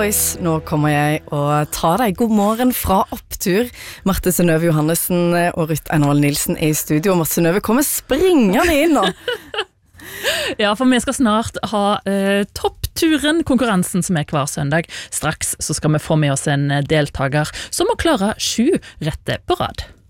Boys, nå kommer jeg og tar deg. God morgen fra opptur. Marte Synnøve Johannessen og Ruth Einvoll Nilsen er i studio. Marte Synnøve kommer springende inn nå. Ja, for vi skal snart ha toppturen, konkurransen som er hver søndag. Straks så skal vi få med oss en deltaker som må klare 7 rette på rad.